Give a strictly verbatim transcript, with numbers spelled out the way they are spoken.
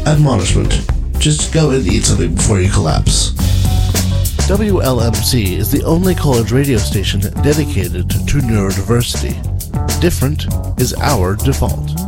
admonishment. Just go and eat something before you collapse. W L M C is the only college radio station dedicated to neurodiversity. Different is our default.